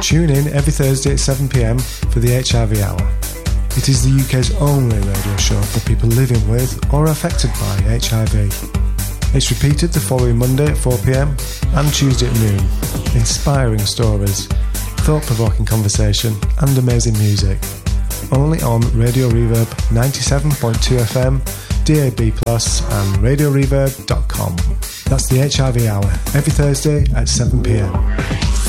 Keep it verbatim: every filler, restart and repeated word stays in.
Tune in every Thursday at seven p m for the H I V Hour. It is the U K's only radio show for people living with or affected by H I V. It's repeated the following Monday at four p m and Tuesday at noon. Inspiring stories, thought-provoking conversation and amazing music. Only on Radio Reverb ninety-seven point two F M, D A B plus and radio reverb dot com. That's the H I V Hour, every Thursday at seven p m.